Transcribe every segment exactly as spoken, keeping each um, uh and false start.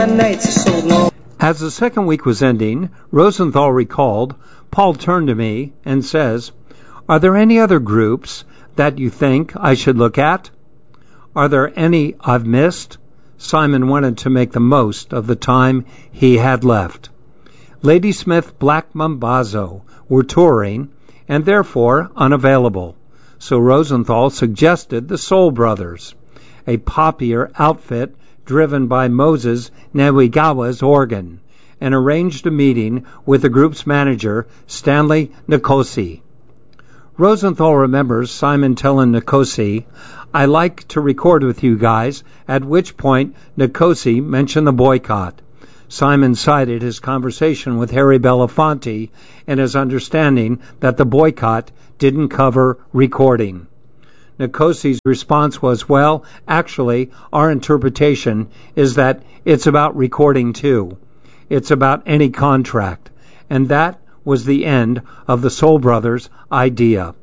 As the second week was ending, Rosenthal recalled, Paul turned to me and says, "Are there any other groups that you think I should look at? Are there any I've missed?" Simon wanted to make the most of the time he had left. Ladysmith Black Mambazo were touring and therefore unavailable, so Rosenthal suggested the Soul Brothers, a poppier outfit driven by Moses Nyawigawa's organ, and arranged a meeting with the group's manager, Stanley Nkosi. Rosenthal remembers Simon telling Nkosi, "I like to record with you guys," at which point Nkosi mentioned the boycott. Simon cited his conversation with Harry Belafonte and his understanding that the boycott didn't cover recording. Nkosi's response was, "Well, actually, our interpretation is that it's about recording too. It's about any contract." And that was the end of the Soul Brothers idea.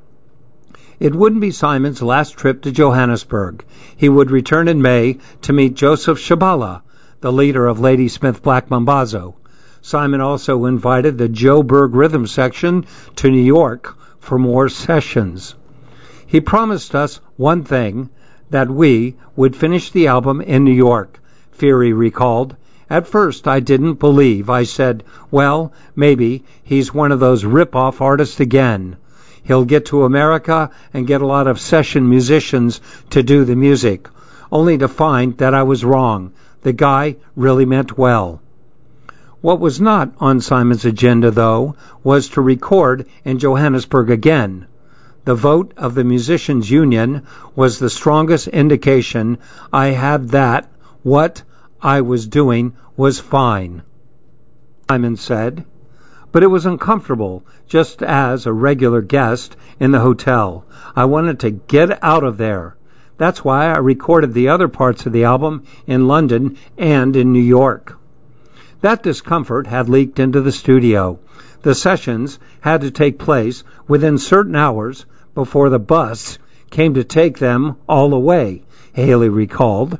It wouldn't be Simon's last trip to Johannesburg. He would return in May to meet Joseph Shabala, the leader of Ladysmith Black Mambazo. Simon also invited the Joburg Rhythm Section to New York for more sessions. He promised us one thing, that we would finish the album in New York, Feary recalled. At first I didn't believe. I said, well, maybe he's one of those rip-off artists again. He'll get to America and get a lot of session musicians to do the music, only to find that I was wrong. The guy really meant well. What was not on Simon's agenda, though, was to record in Johannesburg again. The vote of the Musicians' Union was the strongest indication I had that what I was doing was fine, Simon said. But it was uncomfortable, just as a regular guest in the hotel. I wanted to get out of there. That's why I recorded the other parts of the album in London and in New York. That discomfort had leaked into the studio. The sessions had to take place within certain hours before the bus came to take them all away, Haley recalled.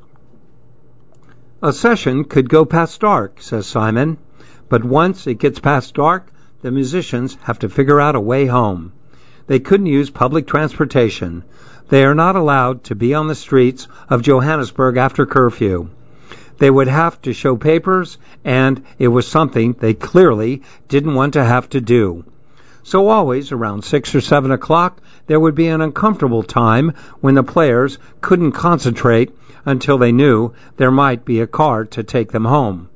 A session could go past dark, says Simon, but once it gets past dark, the musicians have to figure out a way home. They couldn't use public transportation. They are not allowed to be on the streets of Johannesburg after curfew. They would have to show papers, and it was something they clearly didn't want to have to do. So always, around six or seven o'clock, there would be an uncomfortable time when the players couldn't concentrate until they knew there might be a car to take them home.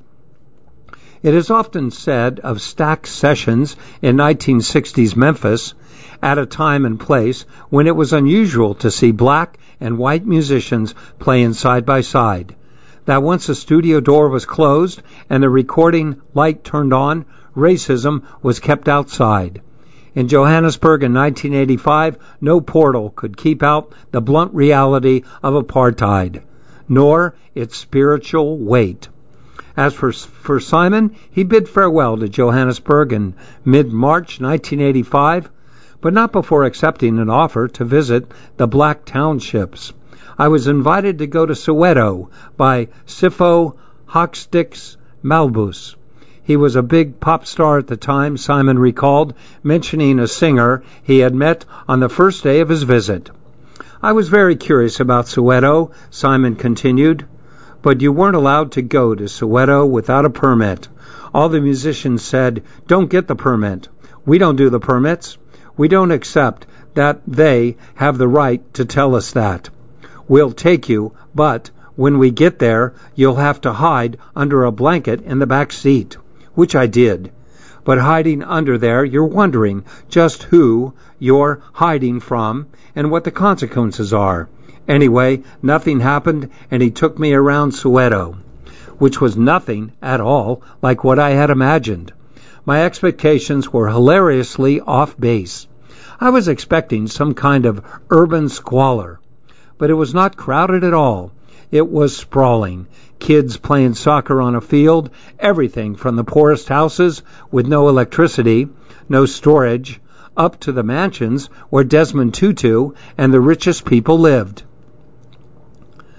It is often said of stacked sessions in nineteen sixties Memphis, at a time and place when it was unusual to see black and white musicians playing side by side, that once the studio door was closed and the recording light turned on, racism was kept outside. In Johannesburg in nineteen eighty-five, no portal could keep out the blunt reality of apartheid, nor its spiritual weight. As for, for Simon, he bid farewell to Johannesburg in mid-March nineteen eighty-five, but not before accepting an offer to visit the black townships. I was invited to go to Soweto by Sipho Hocksticks Malbus. He was a big pop star at the time, Simon recalled, mentioning a singer he had met on the first day of his visit. I was very curious about Soweto, Simon continued, but you weren't allowed to go to Soweto without a permit. All the musicians said, don't get the permit. We don't do the permits. We don't accept that they have the right to tell us that. We'll take you, but when we get there, you'll have to hide under a blanket in the back seat, which I did. But hiding under there, you're wondering just who you're hiding from and what the consequences are. Anyway, nothing happened, and he took me around Soweto, which was nothing at all like what I had imagined. My expectations were hilariously off base. I was expecting some kind of urban squalor, but it was not crowded at all. It was sprawling. Kids playing soccer on a field, everything from the poorest houses with no electricity, no storage, up to the mansions where Desmond Tutu and the richest people lived.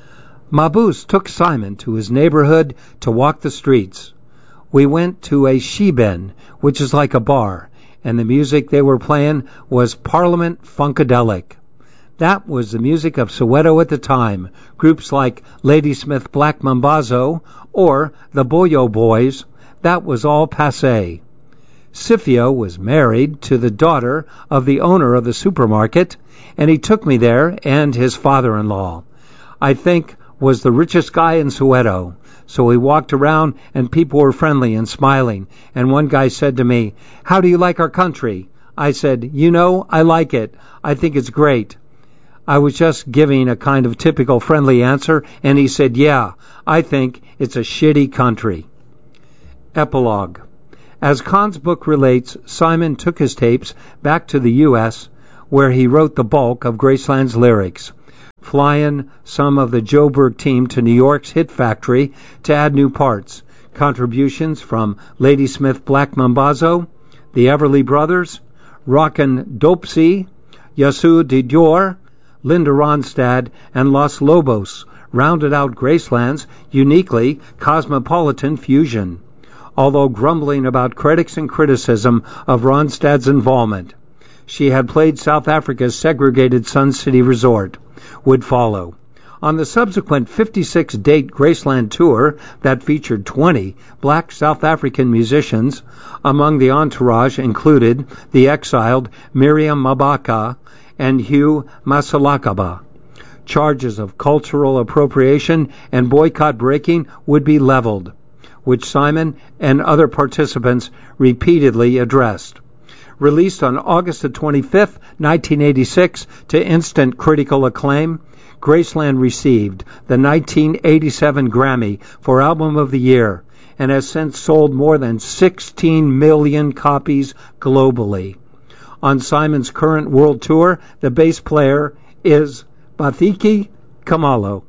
Mabuse took Simon to his neighborhood to walk the streets. We went to a sheben, which is like a bar, and the music they were playing was Parliament Funkadelic. That was the music of Soweto at the time, groups like Ladysmith Black Mambazo or the Boyo Boys. That was all passé. Scipio was married to the daughter of the owner of the supermarket, and he took me there and his father-in-law. I think was the richest guy in Soweto. So we walked around and people were friendly and smiling. And one guy said to me, "How do you like our country?" I said, "You know, I like it. I think it's great." I was just giving a kind of typical friendly answer, and he said, "Yeah, I think it's a shitty country." Epilogue. As Kahn's book relates, Simon took his tapes back to the U S, where he wrote the bulk of Graceland's lyrics, flying some of the Joburg team to New York's Hit Factory to add new parts. Contributions from Ladysmith Black Mambazo, the Everly Brothers, Rockin' Dopsy, Yasu de Dior, Linda Ronstadt, and Los Lobos rounded out Graceland's uniquely cosmopolitan fusion, although grumbling about critics and criticism of Ronstadt's involvement. She had played South Africa's segregated Sun City resort, would follow. On the subsequent fifty-six date Graceland tour that featured twenty black South African musicians, among the entourage included the exiled Miriam Mabaka and Hugh Masalakaba. Charges of cultural appropriation and boycott breaking would be leveled, which Simon and other participants repeatedly addressed. Released on August the twenty-fifth, nineteen eighty-six, to instant critical acclaim, Graceland received the nineteen eighty-seven Grammy for Album of the Year and has since sold more than sixteen million copies globally. On Simon's current world tour, the bass player is Bathiki Kamalo.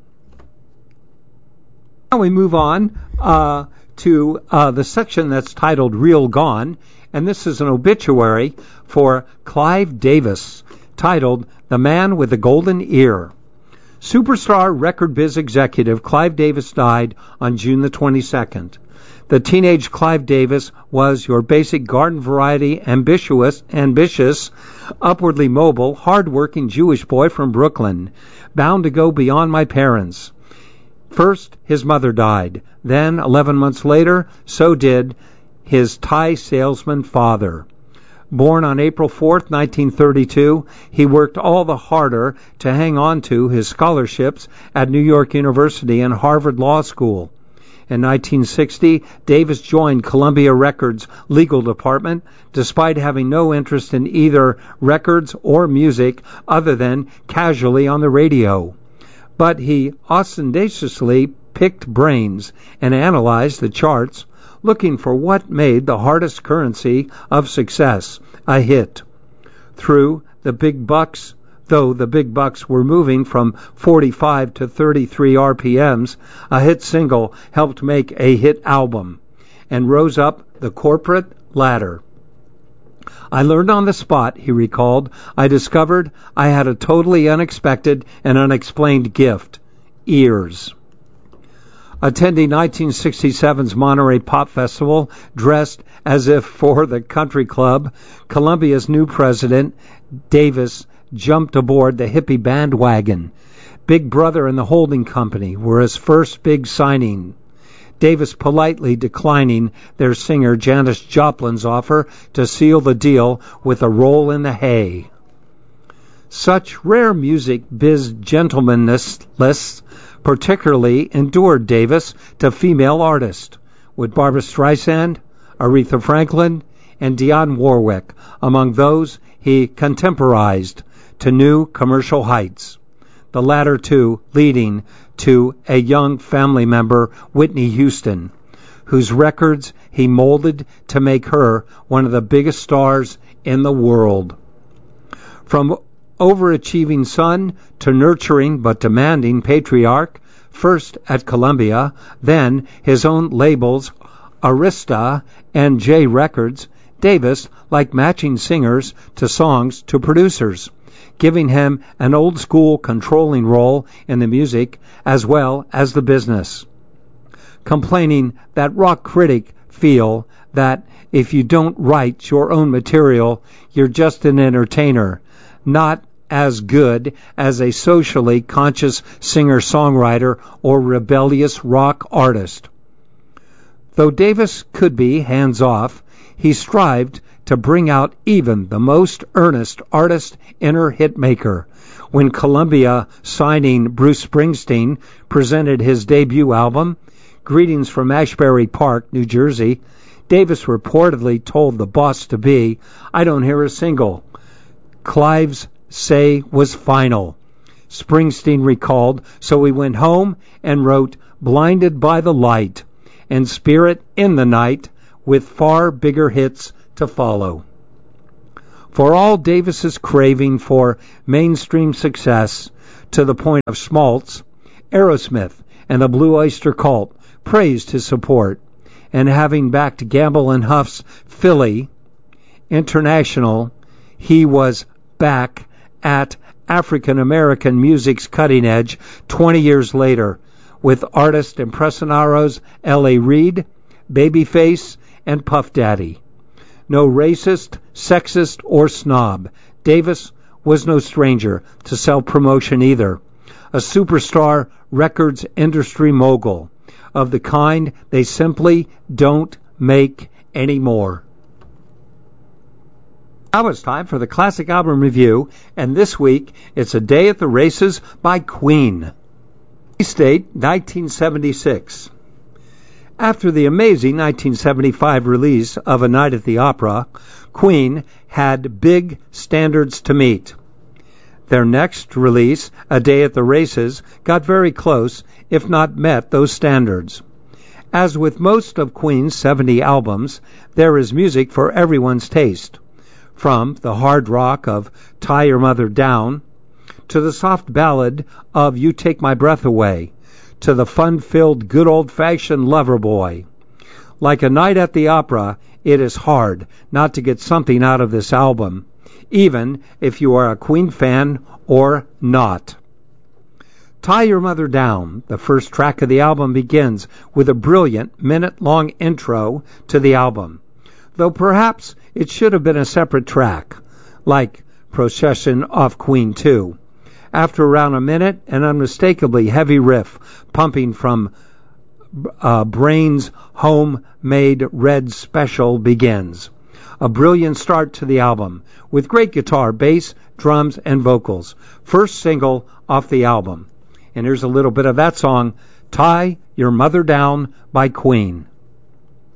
Now we move on uh, to uh, the section that's titled Real Gone, and this is an obituary for Clive Davis, titled The Man with the Golden Ear. Superstar record biz executive Clive Davis died on June the twenty-second. The teenage Clive Davis was your basic garden variety, ambitious, ambitious, upwardly mobile, hard-working Jewish boy from Brooklyn, bound to go beyond my parents. First, his mother died. Then, eleven months later, so did his Thai salesman father. Born on April fourth, nineteen thirty-two, he worked all the harder to hang on to his scholarships at New York University and Harvard Law School. In nineteen sixty, Davis joined Columbia Records' legal department, despite having no interest in either records or music other than casually on the radio. But he ostentatiously picked brains and analyzed the charts, looking for what made the hardest currency of success, a hit. Through the big bucks, though the big bucks were moving from forty-five to thirty-three R P Ms, a hit single helped make a hit album and rose up the corporate ladder. I learned on the spot, he recalled. I discovered I had a totally unexpected and unexplained gift: ears. Attending nineteen sixty-seven's Monterey Pop Festival, dressed as if for the country club, Columbia's new president, Davis, jumped aboard the hippie bandwagon. Big Brother and the Holding Company were his first big signing, Davis politely declining their singer Janis Joplin's offer to seal the deal with a roll in the hay. Such rare music biz gentlemanliness lists particularly endured Davis to female artists, with Barbra Streisand, Aretha Franklin, and Dionne Warwick among those he contemporized to new commercial heights, the latter two leading to a young family member, Whitney Houston, whose records he molded to make her one of the biggest stars in the world. From overachieving son to nurturing but demanding patriarch, first at Columbia, then his own labels Arista and J Records, Davis, like matching singers to songs to producers, giving him an old-school controlling role in the music as well as the business. Complaining that rock critic feel that if you don't write your own material, you're just an entertainer, not as good as a socially conscious singer-songwriter or rebellious rock artist. Though Davis could be hands-off, he strived to bring out even the most earnest artist inner hitmaker. When Columbia signing Bruce Springsteen presented his debut album, Greetings from Ashbury Park, New Jersey, Davis reportedly told the boss-to-be, "I don't hear a single." Clive's say was final. Springsteen recalled, so he went home and wrote Blinded by the Light and Spirit in the Night, with far bigger hits to follow. For all Davis's craving for mainstream success to the point of schmaltz, Aerosmith and the Blue Oyster Cult praised his support, and having backed Gamble and Huff's Philly International, he was back at African American music's cutting edge twenty years later with artist impressionados L A. Reid, Babyface, and Puff Daddy. No racist, sexist, or snob, Davis was no stranger to self-promotion either. A superstar records industry mogul, of the kind they simply don't make anymore. Now it's time for the Classic Album Review, and this week it's A Day at the Races by Queen. State nineteen seventy-six. After the amazing nineteen seventy-five release of A Night at the Opera, Queen had big standards to meet. Their next release, A Day at the Races, got very close, if not met, those standards. As with most of Queen's seventy albums, there is music for everyone's taste. From the hard rock of Tie Your Mother Down, to the soft ballad of You Take My Breath Away, to the fun-filled good old-fashioned Lover Boy. Like A Night at the Opera, it is hard not to get something out of this album, even if you are a Queen fan or not. Tie Your Mother Down, the first track of the album, begins with a brilliant minute-long intro to the album, though perhaps it should have been a separate track, like Procession of Queen two. After around a minute, an unmistakably heavy riff pumping from uh, Brain's homemade Red Special begins. A brilliant start to the album, with great guitar, bass, drums, and vocals. First single off the album. And here's a little bit of that song, Tie Your Mother Down by Queen.